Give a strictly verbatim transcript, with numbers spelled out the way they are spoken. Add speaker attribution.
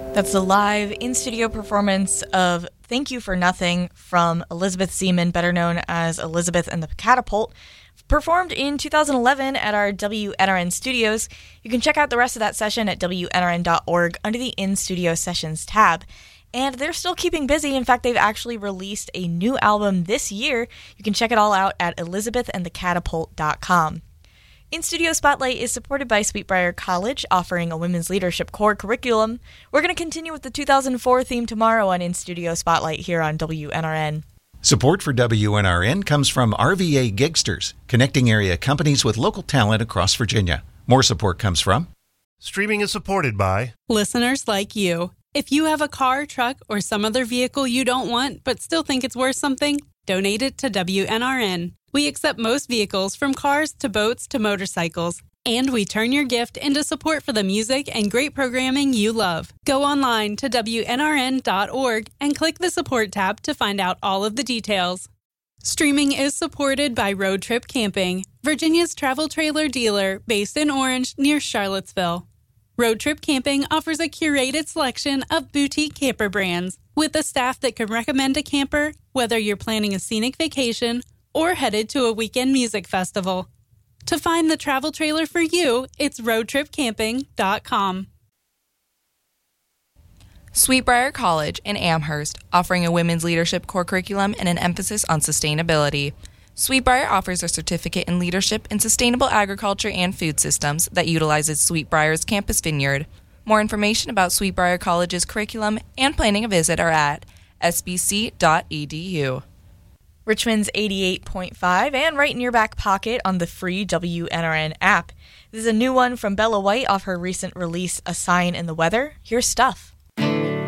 Speaker 1: That's the live in-studio performance of Thank You for Nothing from Elizabeth Seaman, better known as Elizabeth and the Catapult, performed in two thousand eleven at our W N R N studios. You can check out the rest of that session at W N R N dot org under the In-Studio Sessions tab. And they're still keeping busy. In fact, they've actually released a new album this year. You can check it all out at elizabeth and the catapult dot com. In-Studio Spotlight is supported by Sweetbriar College, offering a women's leadership core curriculum. We're going to continue with the two thousand four theme tomorrow on In-Studio Spotlight here on W N R N.
Speaker 2: Support for W N R N comes from R V A Gigsters, connecting area companies with local talent across Virginia. More support comes from...
Speaker 3: Streaming is supported by...
Speaker 4: listeners like you. If you have a car, truck, or some other vehicle you don't want but still think it's worth something, donate it to W N R N. We accept most vehicles, from cars to boats to motorcycles. And we turn your gift into support for the music and great programming you love. Go online to W N R N dot org and click the support tab to find out all of the details. Streaming is supported by Road Trip Camping, Virginia's travel trailer dealer based in Orange near Charlottesville. Road Trip Camping offers a curated selection of boutique camper brands with a staff that can recommend a camper whether you're planning a scenic vacation or headed to a weekend music festival. To find the travel trailer for you, it's road trip camping dot com.
Speaker 5: Sweetbriar College in Amherst, offering a women's leadership core curriculum and an emphasis on sustainability. Sweetbriar offers a certificate in leadership in sustainable agriculture and food systems that utilizes Sweetbriar's campus vineyard. More information about Sweetbriar College's curriculum and planning a visit are at s b c dot e d u.
Speaker 1: Richmond's eighty-eight point five and right in your back pocket on the free W N R N app. This is a new one from Bella White off her recent release, A Sign in the Weather. Here's Stuff.